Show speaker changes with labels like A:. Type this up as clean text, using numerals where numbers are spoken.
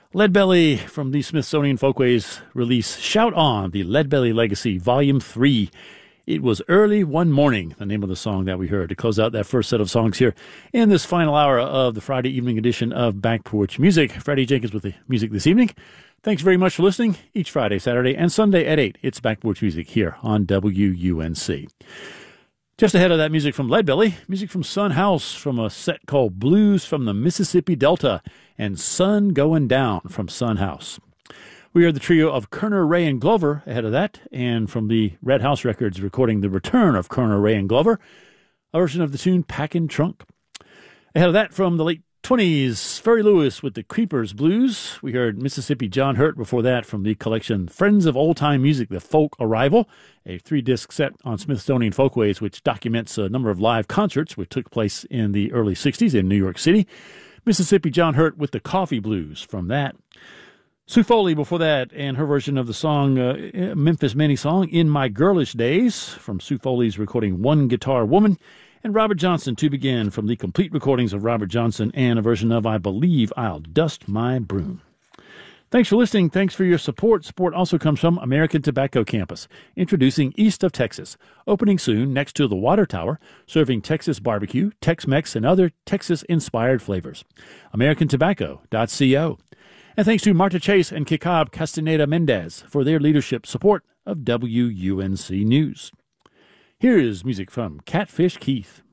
A: Leadbelly from the Smithsonian Folkways release Shout On, the Leadbelly Legacy, Volume 3. It was early one morning, the name of the song that we heard, to close out that first set of songs here in this final hour of the Friday evening edition of Back Porch Music. Freddie Jenkins with the music this evening. Thanks very much for listening. Each Friday, Saturday, and Sunday at 8, it's Back Porch Music here on WUNC. Just ahead of that, music from Leadbelly, music from Son House from a set called Blues from the Mississippi Delta, and Sun Going Down from Son House. We heard the trio of Kerner, Ray, and Glover ahead of that, and from the Red House Records recording the return of Kerner, Ray, and Glover, a version of the tune Packin' Trunk. Ahead of that, from the late 20s, Ferry Lewis with the Creepers Blues. We heard Mississippi John Hurt before that from the collection Friends of Old Time Music, The Folk Arrival, a 3-disc set on Smithsonian Folkways which documents a number of live concerts which took place in the early 60s in New York City. Mississippi John Hurt with the Coffee Blues from that. Sue Foley before that, and her version of the song, Memphis Manny song, In My Girlish Days, from Sue Foley's recording One Guitar Woman. And Robert Johnson to begin from the complete recordings of Robert Johnson and a version of I Believe I'll Dust My Broom. Thanks for listening. Thanks for your support. Support also comes from American Tobacco Campus, introducing East of Texas, opening soon next to the Water Tower, serving Texas barbecue, Tex-Mex, and other Texas-inspired flavors. AmericanTobacco.co. And thanks to Marta Chase and Kikab Castaneda Mendez for their leadership support of WUNC News. Here is music from Catfish Keith.